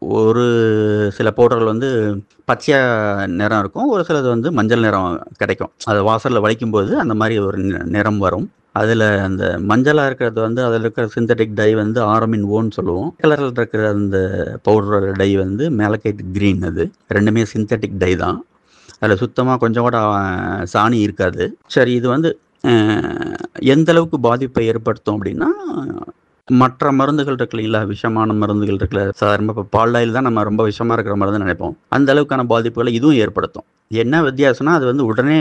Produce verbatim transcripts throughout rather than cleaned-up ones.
ஒரு சில பவுடர்கள் வந்து பச்சையா நிறம் இருக்கும். ஒரு சிலது வந்து மஞ்சள் நிறம் கிடைக்கும். அத வாசல்ல வலிக்கும்போது அந்த மாரி ஒரு நி நிறம் வரும். அதுல அந்த மஞ்சளா இருக்கிறது வந்து அதுல இருக்கிற சிந்தெடிக் டை வந்து ஆரமின் ஓன்னு சொல்லுவோம். கலர்ல இருக்கிற அந்த பவுடரோட டை வந்து மேலகைட் கிரீன் அது. ரெண்டுமே சிந்தெடிக் டை தான். அதுல சுத்தமா கொஞ்சம் கூட அ சாணி இருக்காது. சரி இது வந்து அ எந்த அளவுக்கு பாதிப்பை ஏற்படுத்தும் அப்படின்னா, மற்ற மருந்துகள் இருக்கு இல்லைங்களா? விஷமான மருந்துகள் இருக்குல்ல. சாதாரணமா இப்ப பால்டாயில் தான் நம்ம ரொம்ப விஷமா இருக்கிற மருந்துன்னு நெனைப்போம். அந்த அளவுக்கான பாதிப்புகள இதுவும் ஏற்படுத்தும். என்ன வித்தியாசம்னா, அது வந்து உடனே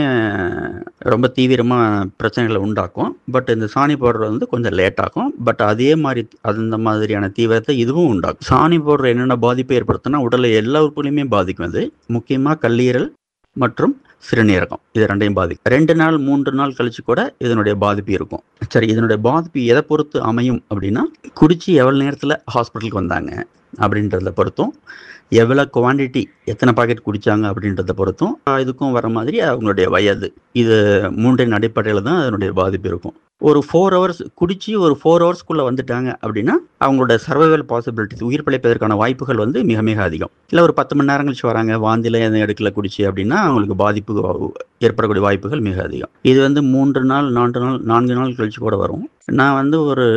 ரொம்ப தீவிரமா பிரச்சனைகள உண்டாக்கும். பட் இந்த சாணி பவுடர் வந்து கொஞ்சம் லேட் ஆகும். பட் அதே மாரி அந்த மாதிரியான தீவிரத்தை இதுவும் உண்டாக்கும். சாணி பவுடர் என்னென்ன பாதிப்பை ஏற்படுத்தும்னா, உடல்ல எல்லா உறுப்புகளையுமே பாதிக்கும் அது. முக்கியமா கல்லீரல் மற்றும் சிறுநீரகம். இது ரெண்டையும் பாதிக்கும். ரெண்டு நாள், மூன்று நாள் கழிச்சு கூட இதனுடைய பாதிப்பு இருக்கும். சரி இதனுடைய பாதிப்பு எத பொறுத்து அமையும் அப்படின்னா, குடிச்சு எவ்வளவு நேரத்துல ஹாஸ்பிட்டலுக்கு வந்தாங்க அப்படின்றத பொறுத்தும், எவ்வளோ குவான்டிட்டி எத்தனை பாக்கெட் குடிச்சாங்க அப்படின்றத பொறுத்தும், இதுக்கும் வர மாதிரி அவங்களுடைய வயது. இது மூன்றின் அடிப்படையில தான் அதனுடைய பாதிப்பு இருக்கும். ஒரு நான்கு ஹவர்ஸ் குடிச்சு ஒரு நான்கு ஹவர்ஸ்க்குள்ள வந்துட்டாங்க அப்படின்னா, அவங்களோட சர்வைவல் பாசிபிலிட்டிஸ் உயிர் பிழைப்பதற்கான வாய்ப்புகள் வந்து மிக மிக அதிகம். இல்ல ஒரு பத்து மணி நேரம் கழிச்சு வராங்க, வாந்தில எதுவும் எடுக்கல குடிச்சு அப்படின்னா, அவங்களுக்கு பாதிப்பு ஏற்படக்கூடிய வாய்ப்புகள் மிக அதிகம். இது வந்து மூன்று நாள், நான்கு நாள் நான்கு நாள் கழிச்சு கூட வரும். நான் வந்து ஒரு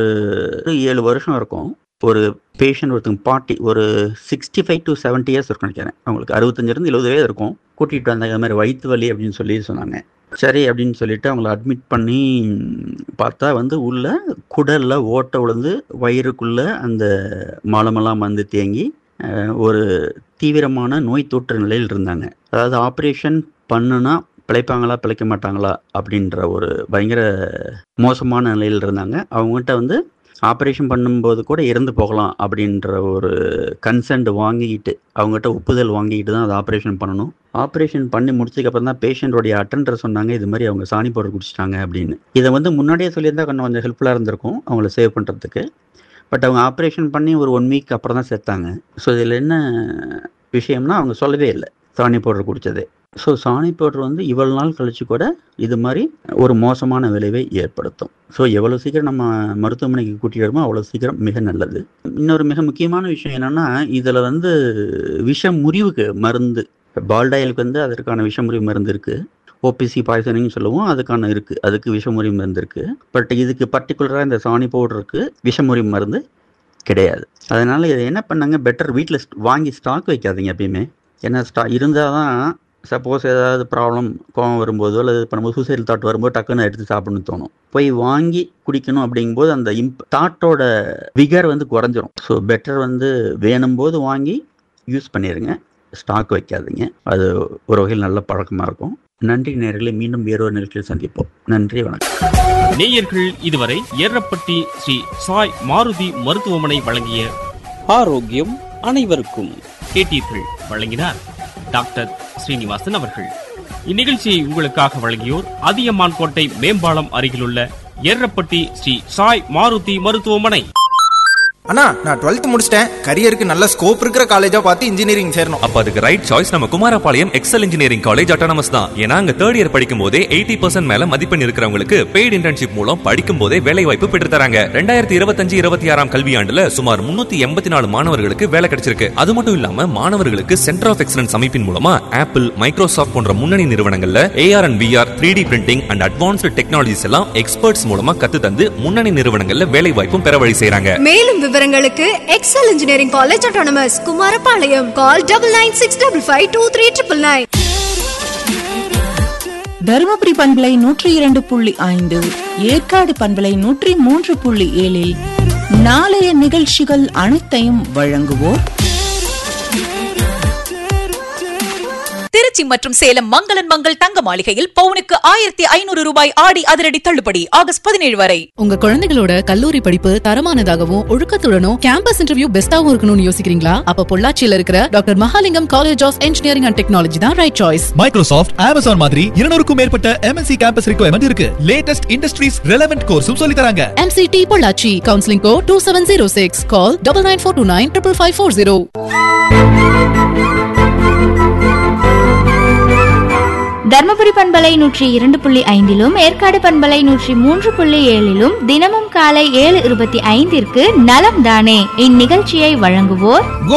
ஏழு வருஷம் இருக்கும். ஒரு பேஷண்ட் ஒருத்தங்க பாட்டி ஒரு அறுபத்தி ஐந்து டு எழுபது இயர்ஸ் இருக்கும்னு நினைக்கிறேன். அவங்களுக்கு அறுபத்தி ஐந்து எழுபது வயது இருக்கும். கூட்டிட்டு வந்தாங்க இந்த மாதிரி வயிற்று வலி அப்படின்னு சொல்லி சொன்னாங்க. சரி அப்படின்னு சொல்லிட்டு அவங்கள அட்மிட் பண்ணி பார்த்தா வந்து உள்ள குடல்ல ஓட்டை விழுந்து வயிறுக்குள்ள அந்த மலமெல்லாம் வந்து தேங்கி ஒரு தீவிரமான நோய் தொற்று நிலையில் இருந்தாங்க. அதாவது ஆப்ரேஷன் பண்ணுனா பிழைப்பாங்களா பிழைக்க மாட்டாங்களா அப்படின்ற ஒரு பயங்கர மோசமான நிலையில் இருந்தாங்க. அவங்ககிட்ட வந்து ஆப்ரேஷன் பண்ணும்போது கூட இறந்து போகலாம் அப்படின்ற ஒரு கன்சென்ட் வாங்கிக்கிட்டு அவங்ககிட்ட ஒப்புதல் வாங்கிக்கிட்டு தான் அதை ஆப்ரேஷன் பண்ணணும். ஆப்ரேஷன் பண்ணி முடிச்சதுக்கப்புறம் தான் பேஷண்ட்டோடைய அட்டெண்டர் சொன்னாங்க இது மாதிரி அவங்க சாணி பவுடர் குடிச்சிட்டாங்க அப்படின்னு. இதை வந்து முன்னாடியே சொல்லியிருந்தா கொஞ்சம் கொஞ்சம் ஹெல்ப்ஃபுல்லாக இருந்திருக்கும் அவங்கள சேவ் பண்ணுறதுக்கு. பட் அவங்க ஆப்ரேஷன் பண்ணி ஒரு ஒன் வீக் அப்புறம் தான் செத்தாங்க. ஸோ இதில் என்ன விஷயம்னா அவங்க சொல்லவே இல்லை சாணி பவுடர் குடித்தது. ஸோ சாணி பவுடர் வந்து இவ்வளவு நாள் கழிச்சு கூட இது மாதிரி ஒரு மோசமான விளைவை ஏற்படுத்தும். ஸோ எவ்வளோ சீக்கிரம் நம்ம மருத்துவமனைக்கு கூட்டிட்டு வருமோ அவ்வளோ சீக்கிரம் மிக நல்லது. இன்னொரு மிக முக்கியமான விஷயம் என்னென்னா, இதில் வந்து விஷ முறிவுக்கு மருந்து பால்டாயிலுக்கு வந்து அதற்கான விஷமுறிவு மருந்து இருக்குது. ஓபிசி பாய்சனிங் சொல்லுவோம், அதுக்கான இருக்குது, அதுக்கு விஷமுறிவு மருந்து இருக்குது. பட் இதுக்கு பர்டிகுலராக இந்த சாணி பவுடருக்கு விஷமுறிவு மருந்து கிடையாது. அதனால் இதை என்ன பண்ணாங்க, பெட்டர் வீட்டில் வாங்கி ஸ்டாக் வைக்காதீங்க எப்பயுமே. ஏன்னா ஸ்டா இருந்தால் தான் சப்போஸ் ஏதாவது ப்ராப்ளம் கோவம் வரும்போதோ அல்லது பண்ணும்போது சூசைடல் தாட் வரும்போது டக்குன்னு எடுத்து சாப்பிடணும்னு தோணும். போய் வாங்கி குடிக்கணும் அப்படிங்கும்போது அந்த இம்ப் தாட்டோட விகர் வந்து குறைஞ்சிரும். ஸோ பெட்டர் வந்து வேணும் போது வாங்கி யூஸ் பண்ணிடுங்க, ஸ்டாக் வைக்காதீங்க. அது ஒரு வகையில் நல்ல பழக்கமாக இருக்கும். நன்றி நேயர்களே, மீண்டும் வேறொரு நிகழ்ச்சியில் சந்திப்போம். நன்றி, வணக்கம். நேயர்கள் இதுவரை ஏரப்பட்டி ஸ்ரீ சாய் மாருதி மருத்துவமனை வழங்கிய ஆரோக்கியம் அனைவருக்கும் கேட்டீர்கள். வழங்கினார் டாக்டர் ஸ்ரீனிவாசன் அவர்கள். இந்நிகழ்ச்சியை உங்களுக்காக வழங்கியோர் அதியமான் கோட்டை மேம்பாலம் அருகிலுள்ள ஏரப்பட்டி ஸ்ரீ சாய் மாருதி மருத்துவமனை. அண்ணா, நான் டுவெல்த் முடிச்சிட்டேன். கரியருக்கு நல்ல ஸ்கோப் இருக்கிற காலேஜா பார்த்து இன்ஜினியரிங் சேரணும். அப்ப அதுக்கு ரைட் சாய்ஸ் நம்ம Kumarapalayam XL engineering college autonomous தான். ஏன்னா அங்க தேர்ட் இயர் படிக்கும் போதே எயிட்டி பர்சன்ட் மேல மதிப்பெண் இருக்கிறவங்களுக்கு பெய்டு இன்டர்ன்ஷிப் மூலம் படிக்கும் போதே வேலை வாய்ப்பு பெற்று தராங்க. ரெண்டாயிரத்தி இருபத்தஞ்சு இருபத்தி ஆறாம் கல்வியாண்டுல சுமார் முன்னூத்தி எண்பத்தி நாலு மாணவர்களுக்கு வேலை கிடைச்சிருக்கு. அது மட்டும் இல்லாம மாணவர்களுக்கு சென்டர் ஆஃப் எக்ஸலன்ஸ் அமைப்பின் மூலமா ஆப்பிள், மைக்ரோசாஃப்ட் போன்ற முன்னணி நிறுவனங்கள்ல AR and VR, three D printing and advanced technologies எல்லாம் எக்ஸ்பர்ட்ஸ் மூலமா கத்து தந்து முன்னணி நிறுவனங்கள்ல வேலை வாய்ப்பும் பெற வழி செய்றாங்க. மேலும் விவரங்களுக்கு XL engineering college autonomous Kumarapalayam. Call double nine six double five two three triple nine. Dharmapuri பண்பலை நூற்றி இரண்டு புள்ளி ஐந்து, ஏற்காடு பண்பலை நூற்றி மூன்று புள்ளி ஏழில் நாளைய நிகழ்ச்சிகள் அனைத்தையும் வழங்குவோர் திருச்சி மற்றும் சேலம் மங்களன் மங்கள் தங்க மாளிகையில் பவுனுக்கு ஆயிரத்தி ஐநூறு ரூபாய் ஆடி அதிரடி தள்ளுபடி ஆகஸ்ட் பதினேழு வரை. உங்க குழந்தைகளோட கல்லூரி படிப்பு தரமானதாகவும் ஒழுக்கத்துடனும் கேம்பஸ் இன்டர்வியூ பெஸ்டாவும் இருக்கணும்னு யோசிக்கிறீங்களா? அப்ப பொள்ளாச்சியில இருக்கிற doctor Mahalingam college of engineering and technology தான் ரைட் சாய்ஸ். மைக்ரோசாஃப்ட், அமேசான் மாதிரி இருநூறுக்கும் மேற்பட்ட எம்என்சி கேம்பஸ் ரிக்வயர்மெண்ட் இருக்கு. லேட்டஸ்ட் இண்டஸ்ட்ரீஸ் ரெலவென்ட் கோர்ஸும் சொல்லி தராங்க. MCT Pollachi. Counselling code two seven zero six. Call double nine four two nine triple five four zero. Dharmapuri பண்பலை நூற்றி இரண்டு புள்ளி ஐந்திலும் ஏற்காடு பண்பலை நூற்றி மூன்று புள்ளி ஏழிலும் தினமும் காலை ஏழு இருபத்தி ஐந்திற்கு நலம் தானே இந்நிகழ்ச்சியை வழங்குவோர்